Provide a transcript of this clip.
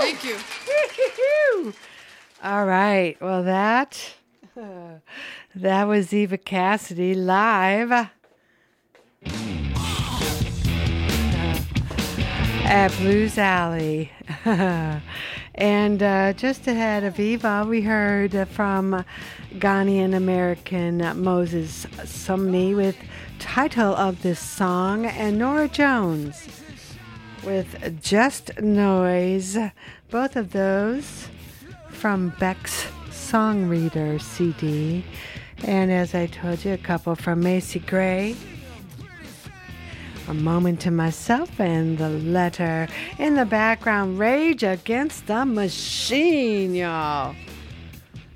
Thank you. All right. Well, that was Eva Cassidy live at Blues Alley. And just ahead of Eva, we heard from Ghanaian American Moses Sumney with title of this song, and Nora Jones with Just Noise. Both of those from Beck's Song Reader CD. And as I told you, a couple from Macy Gray, A Moment to Myself, and The Letter. In the background, Rage Against the Machine, y'all.